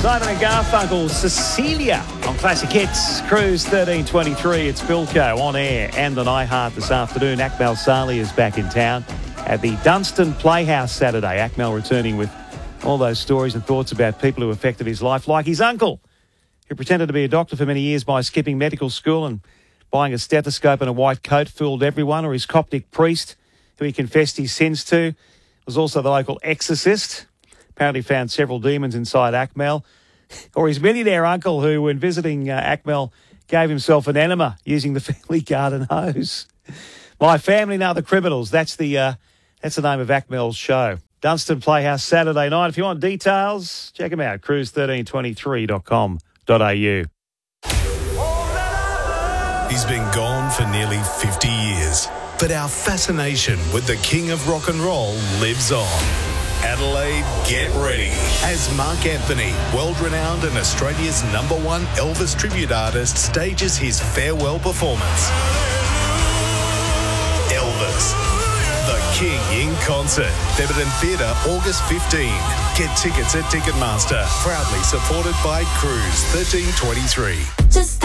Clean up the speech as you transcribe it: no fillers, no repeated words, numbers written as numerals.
Simon and Garfunkel, Cecilia on Classic Hits, Cruise 1323. It's Bilko on air and on iHeart this afternoon. Akmal Saleh is back in town at the Dunstan Playhouse Saturday. Akmal returning with all those stories and thoughts about people who affected his life, like his uncle, who pretended to be a doctor for many years by skipping medical school and buying a stethoscope and a white coat, fooled everyone, or his Coptic priest, who he confessed his sins to, was also the local exorcist. Apparently found several demons inside Akmal. Or his millionaire uncle who, when visiting Akmal, gave himself an enema using the family garden hose. My Family and Other Criminals. That's the name of Akmal's show. Dunstan Playhouse Saturday night. If you want details, check them out. cruise1323.com.au. He's been gone for nearly 50 years, but our fascination with the king of rock and roll lives on. Adelaide, get ready as Mark Anthony, world-renowned and Australia's #1 Elvis tribute artist, stages his farewell performance. Elvis, the King in concert, Thebarton Theatre, August 15. Get tickets at Ticketmaster, proudly supported by Cruise 1323.